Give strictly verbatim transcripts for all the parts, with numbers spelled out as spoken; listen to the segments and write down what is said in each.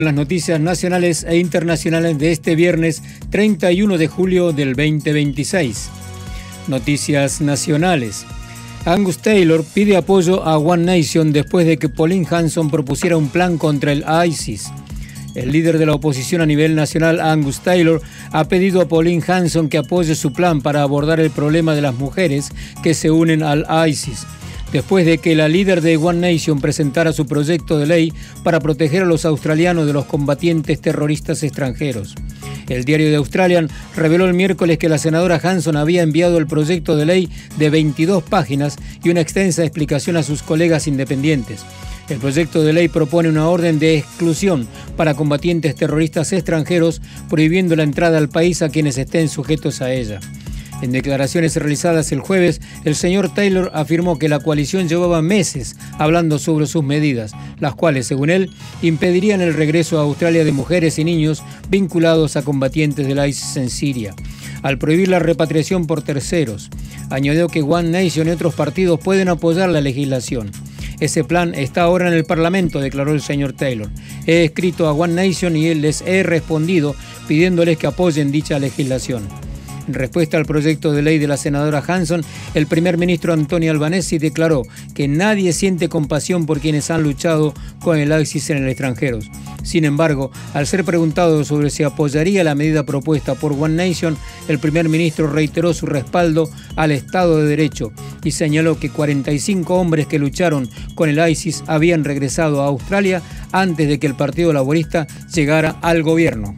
Las noticias nacionales e internacionales de este viernes treinta y uno de julio del veinte veintiséis. Noticias nacionales. Angus Taylor pide apoyo a One Nation después de que Pauline Hanson propusiera un plan contra el ISIS. El líder de la oposición a nivel nacional, Angus Taylor, ha pedido a Pauline Hanson que apoye su plan para abordar el problema de las mujeres que se unen al ISIS, después de que la líder de One Nation presentara su proyecto de ley para proteger a los australianos de los combatientes terroristas extranjeros. El diario The Australian reveló el miércoles que la senadora Hanson había enviado el proyecto de ley de veintidós páginas y una extensa explicación a sus colegas independientes. El proyecto de ley propone una orden de exclusión para combatientes terroristas extranjeros, prohibiendo la entrada al país a quienes estén sujetos a ella. En declaraciones realizadas el jueves, el señor Taylor afirmó que la coalición llevaba meses hablando sobre sus medidas, las cuales, según él, impedirían el regreso a Australia de mujeres y niños vinculados a combatientes del ISIS en Siria. Al prohibir la repatriación por terceros, añadió que One Nation y otros partidos pueden apoyar la legislación. Ese plan está ahora en el Parlamento, declaró el señor Taylor. He escrito a One Nation y les he respondido pidiéndoles que apoyen dicha legislación. En respuesta al proyecto de ley de la senadora Hanson, el primer ministro Anthony Albanese declaró que nadie siente compasión por quienes han luchado con el ISIS en el extranjero. Sin embargo, al ser preguntado sobre si apoyaría la medida propuesta por One Nation, el primer ministro reiteró su respaldo al Estado de Derecho y señaló que cuarenta y cinco hombres que lucharon con el ISIS habían regresado a Australia antes de que el Partido Laborista llegara al gobierno.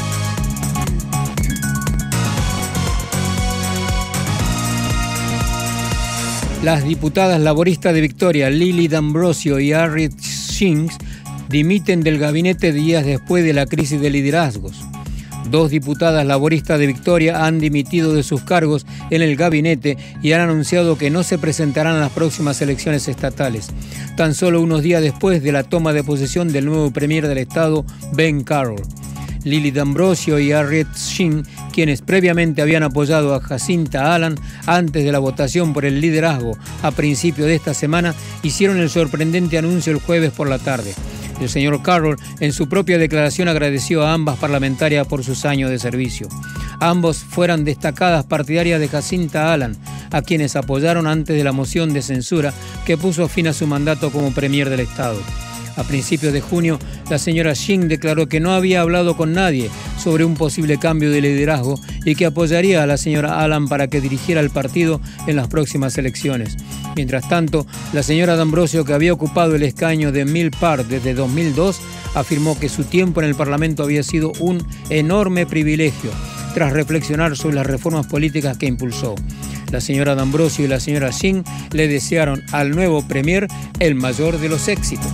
Las diputadas laboristas de Victoria, Lily D'Ambrosio y Harriet Shinks, dimiten del gabinete días después de la crisis de liderazgos. Dos diputadas laboristas de Victoria han dimitido de sus cargos en el gabinete y han anunciado que no se presentarán a las próximas elecciones estatales, tan solo unos días después de la toma de posesión del nuevo premier del estado, Ben Carroll. Lily D'Ambrosio y Harriet Shinks, quienes previamente habían apoyado a Jacinta Allan antes de la votación por el liderazgo a principios de esta semana, hicieron el sorprendente anuncio el jueves por la tarde. El señor Carroll, en su propia declaración, agradeció a ambas parlamentarias por sus años de servicio. Ambos fueron destacadas partidarias de Jacinta Allan, a quienes apoyaron antes de la moción de censura que puso fin a su mandato como premier del estado. A principios de junio, la señora Shin declaró que no había hablado con nadie sobre un posible cambio de liderazgo y que apoyaría a la señora Allan para que dirigiera el partido en las próximas elecciones. Mientras tanto, la señora D'Ambrosio, que había ocupado el escaño de Mill Park desde dos mil dos, afirmó que su tiempo en el Parlamento había sido un enorme privilegio, tras reflexionar sobre las reformas políticas que impulsó. La señora D'Ambrosio y la señora Shin le desearon al nuevo premier el mayor de los éxitos.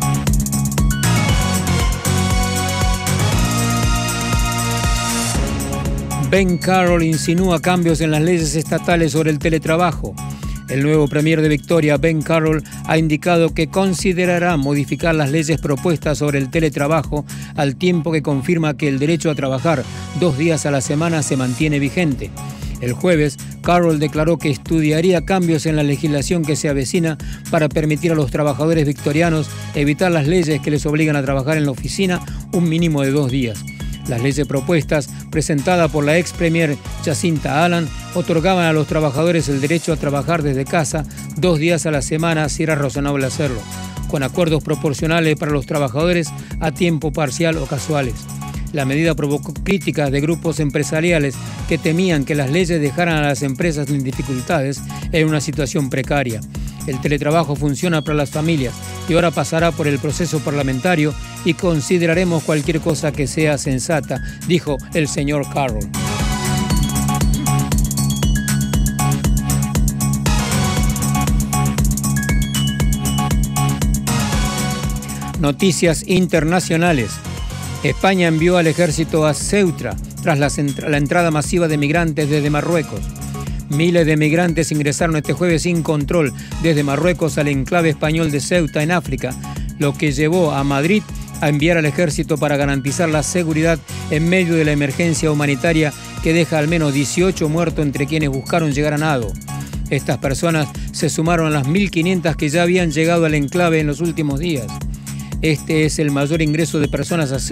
Ben Carroll insinúa cambios en las leyes estatales sobre el teletrabajo. El nuevo premier de Victoria, Ben Carroll, ha indicado que considerará modificar las leyes propuestas sobre el teletrabajo al tiempo que confirma que el derecho a trabajar dos días a la semana se mantiene vigente. El jueves, Carroll declaró que estudiaría cambios en la legislación que se avecina para permitir a los trabajadores victorianos evitar las leyes que les obligan a trabajar en la oficina un mínimo de dos días. Las leyes propuestas, presentadas por la ex premier Jacinta Allan, otorgaban a los trabajadores el derecho a trabajar desde casa dos días a la semana si era razonable hacerlo, con acuerdos proporcionales para los trabajadores a tiempo parcial o casuales. La medida provocó críticas de grupos empresariales que temían que las leyes dejaran a las empresas en dificultades en una situación precaria. El teletrabajo funciona para las familias y ahora pasará por el proceso parlamentario y consideraremos cualquier cosa que sea sensata, dijo el señor Carroll. Noticias internacionales. España envió al ejército a Ceuta tras la, la entrada masiva de migrantes desde Marruecos. Miles de migrantes ingresaron este jueves sin control desde Marruecos al enclave español de Ceuta en África, lo que llevó a Madrid a enviar al ejército para garantizar la seguridad en medio de la emergencia humanitaria que deja al menos dieciocho muertos entre quienes buscaron llegar a nado. Estas personas se sumaron a las mil quinientas que ya habían llegado al enclave en los últimos días. Este es el mayor ingreso de personas a